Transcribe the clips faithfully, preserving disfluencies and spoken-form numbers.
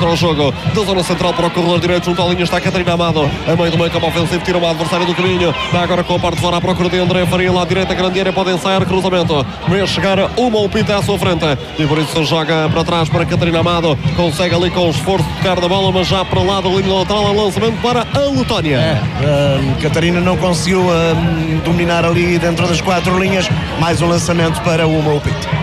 entra ao jogo. Da zona central para o corredor direito, junto à linha está a Catarina Amado. A meio do meio campo ofensivo, tira uma adversária do caminho. Dá agora com a parte de fora à procura de André Faria. Lá direita, grande área, pode ensaiar cruzamento. Vê chegar uma Upita à sua frente. E por isso joga para trás para Catarina Amado. Consegue ali com esforço tocar na bola, mas já para lá da linha lateral, lançamento para a Letónia. É, uh, Catarina não conseguiu uh, dominar ali dentro das quatro linhas. Mais um lançamento para uma Upita.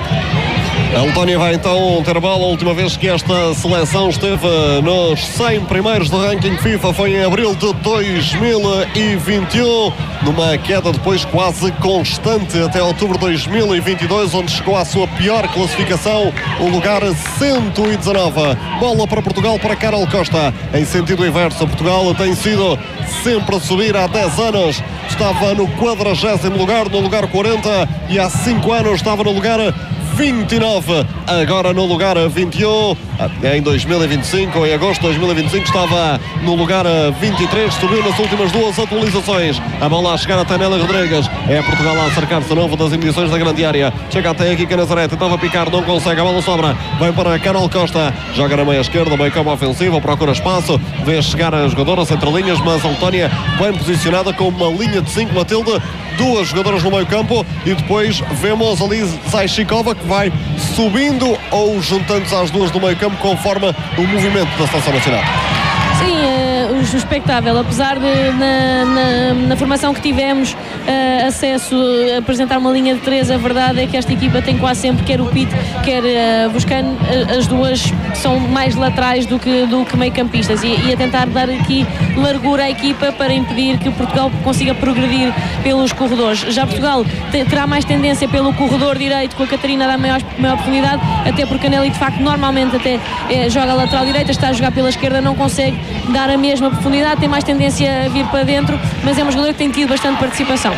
A Letónia vai então ter bola. A última vez que esta seleção esteve nos cem primeiros do ranking FIFA foi em abril de dois mil e vinte e um, numa queda depois quase constante até outubro de dois mil e vinte e dois, onde chegou à sua pior classificação, o lugar cento e dezenove. Bola para Portugal, para Carol Costa. Em sentido inverso, Portugal tem sido sempre a subir há dez anos. Estava no quadragésimo lugar, no lugar quarenta, e há cinco anos estava no lugar vinte e nove, agora no lugar vinte e um. Em dois mil e vinte e cinco, em agosto de dois mil e vinte e cinco, estava no lugar vinte e três, subiu nas últimas duas atualizações. A bola a chegar até Nélia Rodrigues. É Portugal a acercar-se de novo das emissões da grande área. Chega até aqui Nazaré, tentava picar, não consegue, a bola sobra. Vem para Carol Costa, joga na meia esquerda, meio campo ofensivo, procura espaço, vê chegar a jogadora entre linhas, mas a Letónia bem posicionada com uma linha de cinco, Matilde, duas jogadoras no meio campo, e depois vemos ali Zaishikova, que vai subindo ou juntando-se às duas do meio campo conforme o movimento da seleção nacional. Sim, uh, o expectável, apesar de na, na, na formação que tivemos uh, acesso a apresentar uma linha de três, a verdade é que esta equipa tem quase sempre, quer o Pite, quer uh, Buscano, uh, as duas são mais laterais do que, do que meio campistas, e, e a tentar dar aqui largura à equipa para impedir que Portugal consiga progredir pelos corredores. Já Portugal te, terá mais tendência pelo corredor direito, com a Catarina a dar maior, maior profundidade, até porque a Nelly de facto normalmente até é, joga a lateral direita, está a jogar pela esquerda, não consegue dar a mesma profundidade, tem mais tendência a vir para dentro, mas é um jogador que tem tido bastante participação.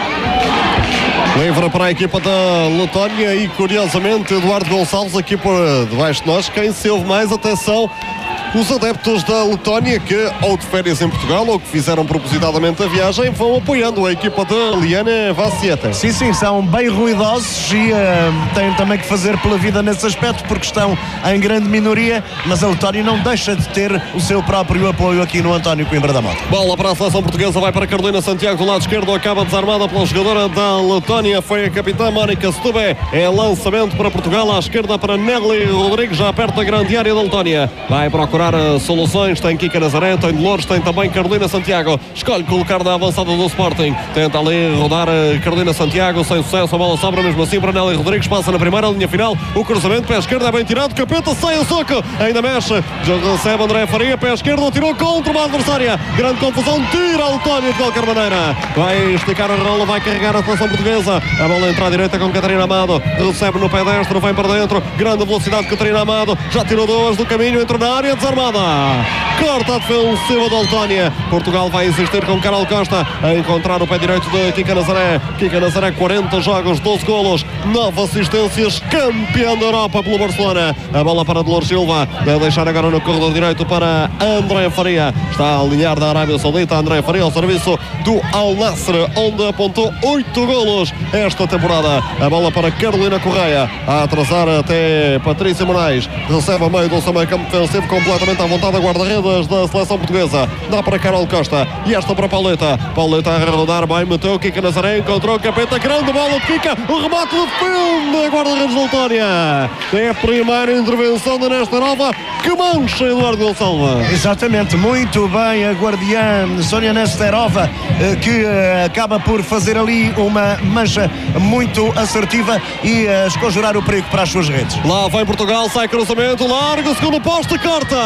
Livre para a equipa da Letónia e, curiosamente, Eduardo Gonçalves aqui por debaixo de nós. Quem se ouve mais, atenção, os adeptos da Letónia que ou de férias em Portugal ou que fizeram propositadamente a viagem vão apoiando a equipa de Liana Vassieta. Sim, sim, são bem ruidosos e uh, têm também que fazer pela vida nesse aspecto, porque estão em grande minoria, mas a Letónia não deixa de ter o seu próprio apoio aqui no António Coimbra da Mota. Bola para a seleção portuguesa, vai para Carolina Santiago do lado esquerdo, acaba desarmada pela jogadora da Letónia, foi a capitã Mónica Setúbal. É lançamento para Portugal, à esquerda para Nelly Rodrigues, já perto da grande área da Letónia. Vai procurar soluções, tem Kika Nazaré, tem Dolores, tem também Carolina Santiago, escolhe colocar na avançada do Sporting, tenta ali rodar a Carolina Santiago, sem sucesso, a bola sobra mesmo assim para Nelly Rodrigues, passa na primeira linha final, o cruzamento, pé esquerdo é bem tirado, Capeta sai a soco, ainda mexe, já recebe André Faria, pé esquerdo, tirou contra uma adversária, grande confusão, tira a Letónia de qualquer maneira, vai esticar a rola, vai carregar a seleção portuguesa, a bola entra à direita com Catarina Amado, recebe no pé destro, vem para dentro, grande velocidade de Catarina Amado, já tirou duas do caminho, entrou na área, desarmada. Corta a defensiva da Letónia. Portugal vai insistir com Carol Costa a encontrar o pé direito de Kika Nazaré. Kika Nazaré, quarenta jogos, doze golos, nove assistências, campeão da Europa pelo Barcelona. A bola para Dolores Silva, deve deixar agora no corredor direito para André Faria. Está a alinhar da Arábia Saudita, André Faria ao serviço do Al Nassr, onde apontou oito golos esta temporada. A bola para Carolina Correia, a atrasar até Patrícia Moraes. Recebe a meio do seu meio campo defensivo, completamente à vontade a guarda-redes da seleção portuguesa. Dá para Carol Costa e esta para Pauleta. Pauleta a rodar bem, meteu Kika Nazaré, encontrou o Capeta, grande bola de Kika, o remate de fundo a guarda-redes da Letónia. É a primeira intervenção da Nesta Nova que mancha Eduardo Gonçalves. Exatamente, muito bem a guardiã Sónia Nesterova, que acaba por fazer ali uma mancha muito assertiva e esconjurar o perigo para as suas redes. Lá vai Portugal, sai cruzamento, larga o segundo posto, corta.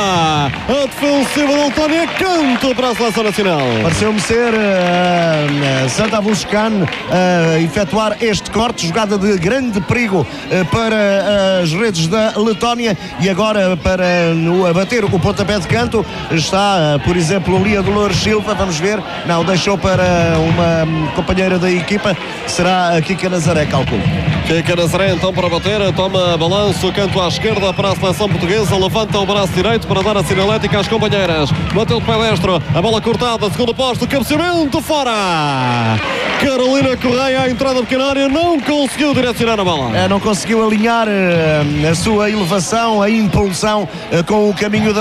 A defensiva da Letónia, canto para a seleção nacional. Pareceu-me ser uh, Santa Buscan a uh, efetuar este corte, jogada de grande perigo uh, para uh, as redes da Letónia, e agora para uh, abater o pontapé de canto está, uh, por exemplo, ali a Dolores Silva, vamos ver, não, deixou para uma um, companheira da equipa, será a Kika Nazaré, calculo. Kika Nazaré então para bater, toma balanço, canto à esquerda para a seleção portuguesa, levanta o braço direito para dar a sinalética às companheiras, bateu de pé destro, a bola cortada, segundo posto, cabeceamento fora. Carolina Correia, à entrada da pequena área, não conseguiu direcionar a bola. É, não conseguiu alinhar uh, a sua elevação, a impulsão uh, com o caminho da